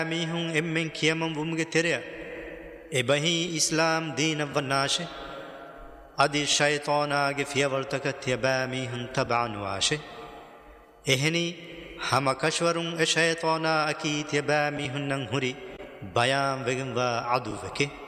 ميهم إمن كيامم بومغ تريا إبهي إسلام دين وناشي أدي الشيطانا في ورتك تيبا ميهم تبعا واشي إهني هم كشورون الشيطانا أكي تيبا ميهم ننهري بيان وغن وعدو وكي